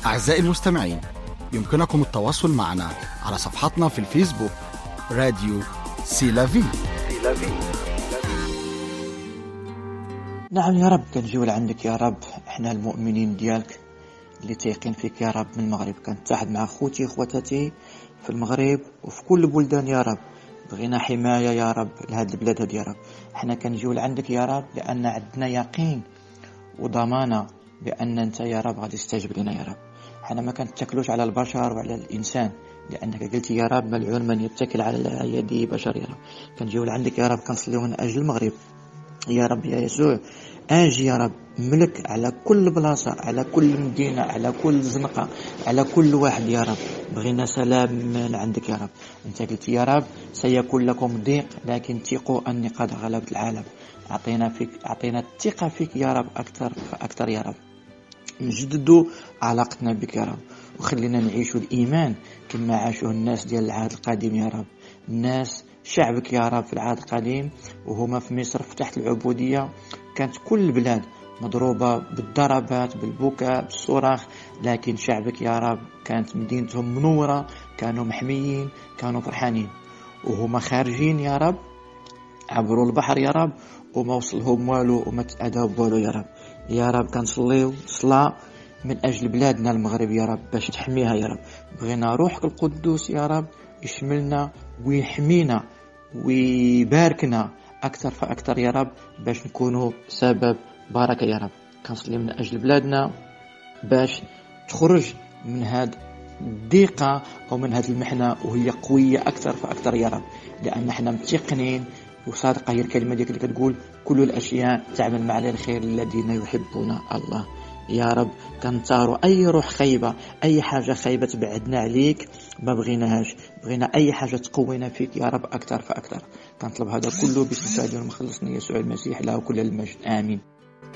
أعزائي المستمعين، يمكنكم التواصل معنا على صفحتنا في الفيسبوك راديو سيلافي. نعم يا رب، كنجيو لعندك يا رب، احنا المؤمنين ديالك اللي تيقين فيك يا رب من المغرب. كنتحد مع خوتي وخواتاتي في المغرب وفي كل بلدان يا رب، بغينا حماية يا رب لهذه البلاد هذه يا رب. احنا كنجيو لعندك يا رب لأن عندنا يقين وضمانة بأن أنت يا رب غادي تستجب لنا يا رب. احنا ما كنتكلوش على البشر وعلى الإنسان، لأنك قلت يا رب ملعون من يتكل على يد بشر يا رب. كنجيو لعندك يا رب، كنصليو من أجل المغرب يا رب يا يسوع. اجي يا رب ملك على كل بلاصة، على كل مدينة، على كل زنقة، على كل واحد يا رب. بغينا سلام من عندك يا رب. انت قلت يا رب سيكون لكم ضيق لكن ثقوا اني قد غلبت العالم. اعطينا الثقة فيك يا رب اكثر فاكثر يا رب. نجددوا علاقتنا بك يا رب، وخلينا نعيشوا الإيمان كما عاشوا الناس ديال العهد القديم يا رب. الناس شعبك يا رب في العهد القديم وهما في مصر تحت العبودية، كانت كل البلاد مضروبة بالضربات، بالبكاء، بالصراخ، لكن شعبك يا رب كانت مدينتهم منورة، كانوا محميين، كانوا فرحانين. وهما خارجين يا رب عبروا البحر يا رب وما وصلهم والو وما تأذوا بوالو يا رب. يا رب كنصليو صلاة من أجل بلادنا المغرب يا رب باش تحميها يا رب. بغينا روحك القدوس يا رب يشملنا ويحمينا ويباركنا أكثر فأكثر يا رب، باش نكونوا سبب بركة يا رب. كنصلي من أجل بلادنا باش تخرج من هذه الضيقة أو من هذه المحنة وهي قوية أكثر فأكثر يا رب، لأن احنا متيقنين وصادقة هي الكلمة ديك اللي كتقول كل الأشياء تعمل مع الخير الذين يحبون الله. يا رب كنطاروا أي روح خيبة، أي حاجة خيبة تبعدنا عليك، ما بغيناهاش. بغينا أي حاجة تقوينا فيك يا رب أكثر فأكثر. كنطلب هذا كله باسم سيدنا المخلصنا يسوع المسيح، له كل المجد، آمين.